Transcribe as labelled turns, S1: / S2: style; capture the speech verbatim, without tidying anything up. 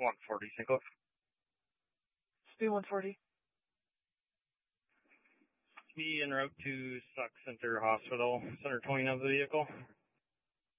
S1: one forty, Saint Cloud.
S2: Speed one forty.
S1: Be en route to Sauk Center Hospital, center twenty of the vehicle.